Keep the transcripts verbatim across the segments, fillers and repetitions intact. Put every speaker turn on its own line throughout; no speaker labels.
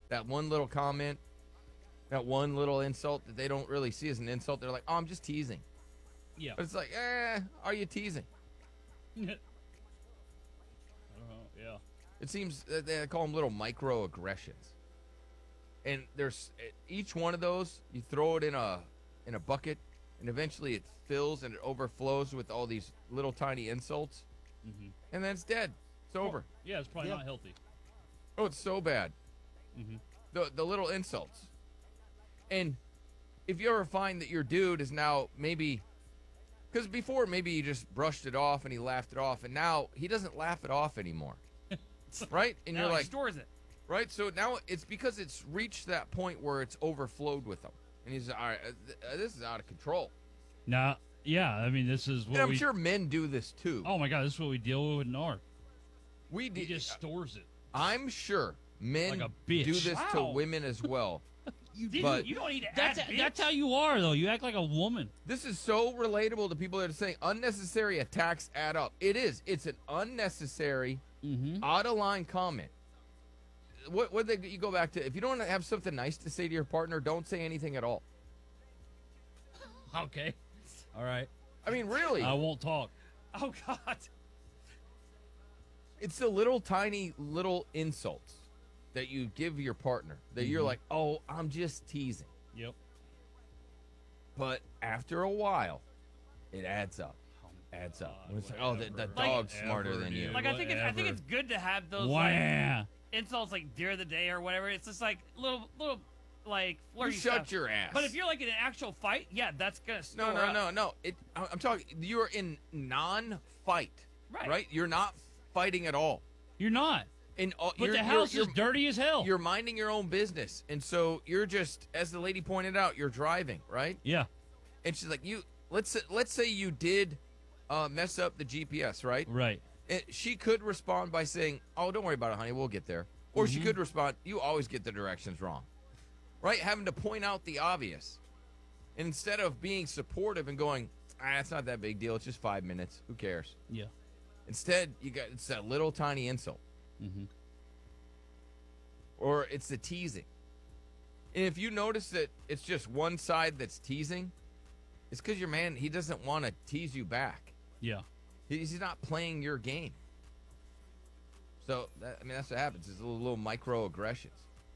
that one little comment, that one little insult that they don't really see as an insult. They're like, oh, I'm just teasing.
Yeah.
But it's like, eh, are you teasing?
I don't know. Yeah.
It seems that they call them little microaggressions. And there's each one of those, you throw it in a in a bucket, and eventually it fills and it overflows with all these little tiny insults,
Mm-hmm.
and then it's dead. It's over.
Oh, yeah, it's probably
Yeah.
not healthy.
Oh, it's so bad.
Mm-hmm.
The the little insults. And if you ever find that your dude is now maybe, because before maybe he just brushed it off and he laughed it off, and now he doesn't laugh it off anymore, right? And
Now
you're
he
like,
stores it.
right? So now it's because it's reached that point where it's overflowed with him, and he's all right. Uh, th- uh, this is out of control.
Now, yeah, I mean, this is what
And I'm
we.
sure men do this too.
Oh my God, this is what we deal with in North.
we
He
do.
just stores it.
I'm sure men
Like a bitch.
do this to
Wow.
women as well.
You, didn't,
but-
you don't need to
That's
add bitch.
that's how you are, though. You act like a woman.
This is so relatable to people that are saying unnecessary attacks add up. It is. It's an unnecessary,
Mm-hmm.
out of line comment. What what they you go back to? If you don't have something nice to say to your partner, don't say anything at all.
Okay. All right.
I mean, really,
I won't talk.
Oh God.
it's the little tiny little insults that you give your partner that you're
Mhm.
like, oh, I'm just teasing.
Yep.
But after a while, it adds up. Adds up.
God,
When it's like, oh, the, the
whatever.
dog's
Whatever,
smarter than you.
dude.
Like I think it's, I think
Whatever.
it's good to have those like
Wah.
insults like deer of the day or whatever. It's just like little little like
You
flirty
shut
stuff.
your ass.
But if you're like in an actual fight, yeah, that's gonna
No,
store
no,
up.
no, no. It. I- I'm talking. You're in non-fight,
Right.
right? You're not fighting at all.
You're not.
And all,
But
you're,
the house
you're,
is dirty as hell.
You're minding your own business, and so you're just, as the lady pointed out, you're driving, right?
Yeah.
And she's like, "You let's say- let's say you did uh, mess up the G P S, right?"
Right.
And she could respond by saying, "Oh, don't worry about it, honey. We'll get there." Or she
Mhm.
could respond, "You always get the directions wrong," right? Having to point out the obvious, and instead of being supportive and going, "Ah, it's not that big deal. It's just five minutes. Who cares?"
Yeah.
Instead, you got it's that little tiny insult,
Mm-hmm.
or it's the teasing. And if you notice that it's just one side that's teasing, it's because your man, he doesn't want to tease you back.
Yeah.
He's he's not playing your game. So, that, I mean, that's what happens. It's little, little microaggressions.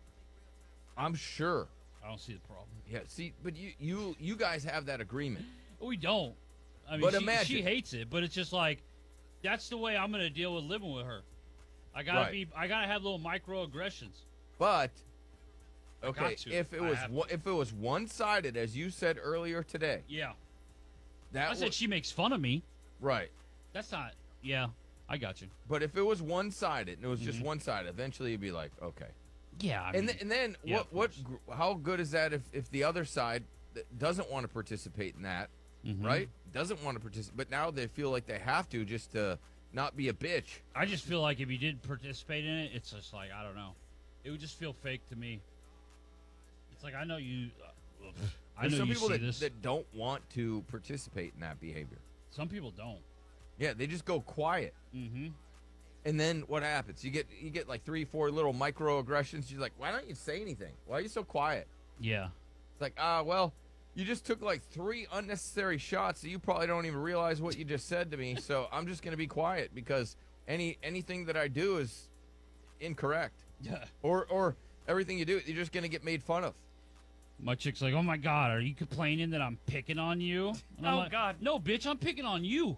I'm sure.
I don't see the problem.
Yeah, see, but you you you guys have that agreement.
We don't. I mean,
But
she,
imagine-
she hates it, but it's just like that's the way I'm gonna deal with living with her. I gotta
Right.
be. I gotta have little microaggressions.
But
I
okay,
got to.
if it
I
was
have
one, if it was one-sided, as you said earlier today,
Yeah.
that
I said
would-
she makes fun of me.
right.
That's not. Yeah. I got you.
But if it was one-sided and it was just
Mhm.
one-sided, eventually you'd be like, okay.
Yeah. I
and
mean,
th- and then
yeah,
what
of
what
course.
gr- how good is that if if the other side th- doesn't want to participate in that,
Mhm.
right? Doesn't want to participate, but now they feel like they have to just to not be a bitch.
I just feel like if you did participate in it, it's just like I don't know. It would just feel fake to me. It's like I know you. Uh, I
There's
know
some
you
people
see
that,
this.
that don't want to participate in that behavior.
Some people don't.
Yeah, they just go quiet.
Mm-hmm.
And then what happens? You get you get like three, four little microaggressions. You're like, why don't you say anything? Why are you so quiet?
Yeah.
It's like, ah, well, you just took like three unnecessary shots that you probably don't even realize what you just said to me. So I'm just gonna be quiet because any anything that I do is incorrect,
Yeah.
or or everything you do, you're just gonna get made fun of.
My chick's like, "Oh my God, are you complaining that I'm picking on you?" And I'm
Oh,
like,
God.
no, bitch, I'm picking on you.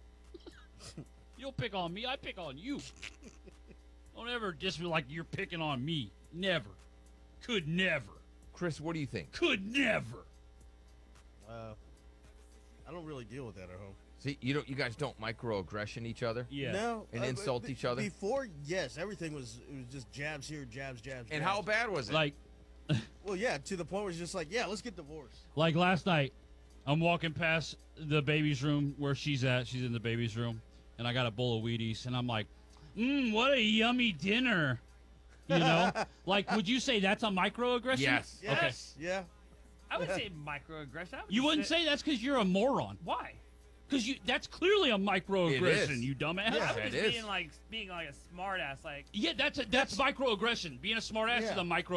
You don't pick on me, I pick on you. Don't ever just be like you're picking on me. Never. Could never.
Chris, what do you think?
Could never.
Uh, I don't really deal with that at home.
See, you don't, you guys don't microaggression each other.
Yeah.
No,
And
uh,
insult
be-
each other?
Before, yes, everything was it was just jabs here, jabs, jabs.
And
jabs.
how bad was it?
Like,
Well, yeah, to the point where it's just like, yeah, let's get divorced.
like last night, I'm walking past the baby's room where she's at. She's in the baby's room, and I got a bowl of Wheaties, and I'm like, mmm, what a yummy dinner. You know? Like, would you say that's a microaggression?
Yes.
Yes, yeah.
I would say microaggression. I would
You
just
wouldn't say that's because you're a moron.
why.
Because you that's clearly a microaggression,
is.
you dumbass.
Yeah.
I would
it
just
is.
being like being like a smart ass, like
Yeah, that's a, that's microaggression. Being a smartass
Yeah.
is a micro